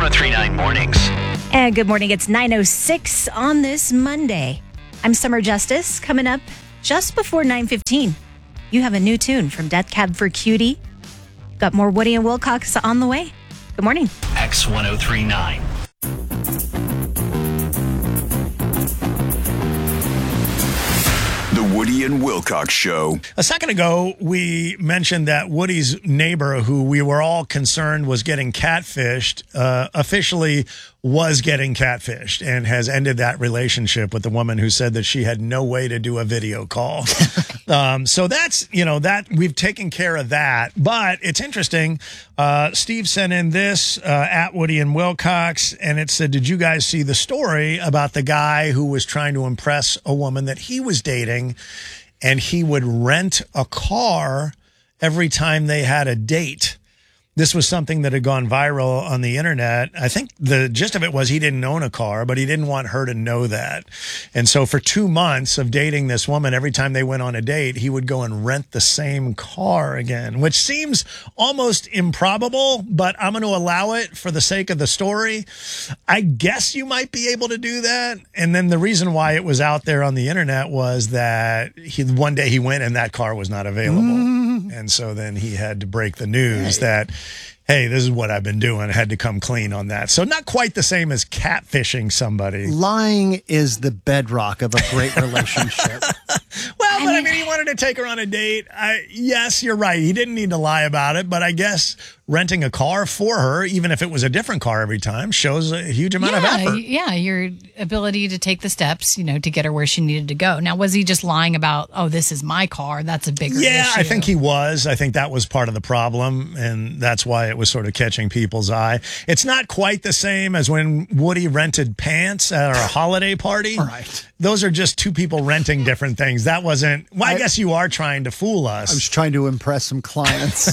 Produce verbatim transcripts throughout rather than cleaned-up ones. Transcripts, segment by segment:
one oh three point nine Mornings. And good morning. It's nine oh six on this Monday. I'm Summer Justice. Coming up just before nine fifteen, you have a new tune from Death Cab for Cutie. Got more Woody and Wilcox on the way. Good morning. X one oh three point nine. The Woody and Wilcox Show. A second ago, we mentioned that Woody's neighbor, who we were all concerned was getting catfished, uh, officially was getting catfished and has ended that relationship with the woman who said that she had no way to do a video call. um, so that's, you know, that we've taken care of that. But it's interesting. Uh, Steve sent in this uh, at Woody and Wilcox, and it said, did you guys see the story about the guy who was trying to impress a woman that he was dating, and he would rent a car every time they had a date? This was something that had gone viral on the internet. I think the gist of it was he didn't own a car, but he didn't want her to know that. And so for two months of dating this woman, every time they went on a date, he would go and rent the same car again, which seems almost improbable, but I'm going to allow it for the sake of the story. I guess you might be able to do that. And then the reason why it was out there on the internet was that he, one day he went and that car was not available. Mm. And so then he had to break the news that, hey, this is what I've been doing. I had to come clean on that. So not quite the same as catfishing somebody. Lying is the bedrock of a great relationship. Well, but I mean, he wanted to take her on a date. I, yes, you're right. He didn't need to lie about it, but I guess renting a car for her, even if it was a different car every time, shows a huge amount yeah, of effort. Yeah, your ability to take the steps, you know, to get her where she needed to go. Now, was he just lying about, oh, this is my car? That's a bigger yeah, issue. I think he was. I think that was part of the problem, and that's why it was sort of catching people's eye. It's not quite the same as when Woody rented pants at our holiday party. Right. Those are just two people renting different things. That wasn't, well, I, I guess you are trying to fool us. I was trying to impress some clients.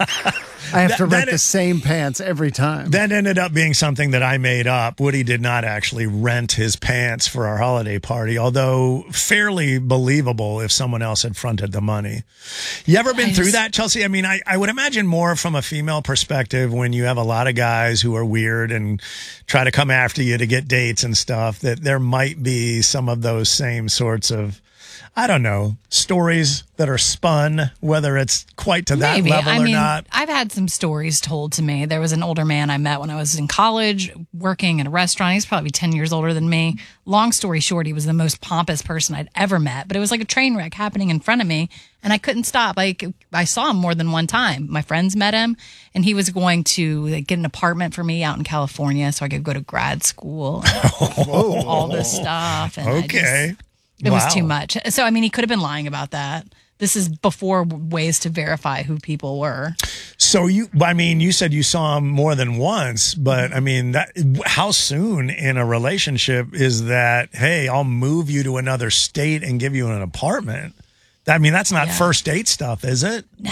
I have that, to rent it, the same pants every time. That ended up being something that I made up. Woody did not actually rent his pants for our holiday party, although fairly believable if someone else had fronted the money. You ever been I through just, that, Chelsea? I mean, I, I would imagine more from a female perspective when you have a lot of guys who are weird and try to come after you to get dates and stuff, that there might be some of those same sorts of, I don't know, stories that are spun, whether it's quite to that Maybe. level I or mean, not. I've had some stories told to me. There was an older man I met when I was in college working in a restaurant. He's probably ten years older than me. Long story short, he was the most pompous person I'd ever met, but it was like a train wreck happening in front of me, and I couldn't stop. Like, I saw him more than one time. My friends met him, and he was going to like, get an apartment for me out in California so I could go to grad school and Oh. all this stuff. And Okay. I just, It wow. was too much. So, I mean, he could have been lying about that. This is before ways to verify who people were. So you, I mean, you said you saw him more than once, but I mean, that how soon in a relationship is that, hey, I'll move you to another state and give you an apartment? I mean, that's not Yeah. first date stuff, is it? Nah.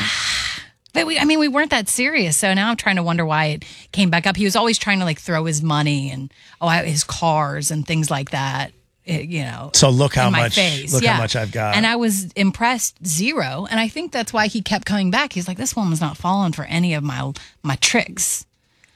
But we, I mean, we weren't that serious. So now I'm trying to wonder why it came back up. He was always trying to like throw his money and, oh, his cars and things like that. It, you know, so look how in my much face. look yeah. how much I've got. And I was impressed zero. And I think that's why he kept coming back. He's like, this woman's not falling for any of my my tricks.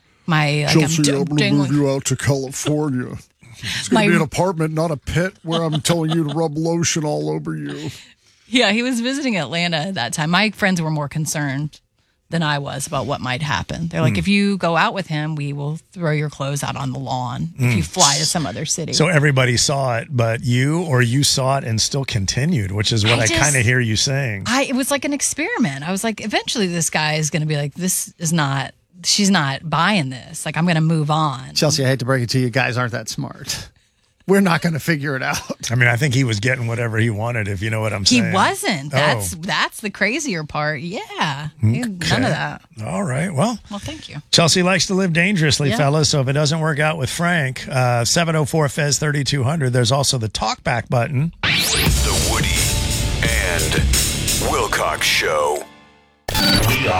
My like, Chelsea, I'm, I'm, going to move you out to California. It's going to be an apartment, not a pit where I'm telling you to rub lotion all over you. Yeah, he was visiting Atlanta at that time. My friends were more concerned than I was about what might happen. They're like, mm. if you go out with him, we will throw your clothes out on the lawn if mm. you fly to some other city. So everybody saw it, but you or you saw it and still continued, which is what I, I kind of hear you saying. I It was like an experiment. I was like, eventually this guy is going to be like, this is not, she's not buying this. Like, I'm going to move on. Chelsea, I hate to break it to you, guys aren't that smart. We're not going to figure it out. I mean, I think he was getting whatever he wanted, if you know what I'm he saying. He wasn't. That's oh. that's the crazier part. Yeah. Okay. None of that. All right. Well, well, thank you. Chelsea likes to live dangerously, yeah. fellas. So if it doesn't work out with Frank, uh, seven oh four F E Z thirty-two hundred, there's also the talkback button. The Woody and Wilcox Show. We are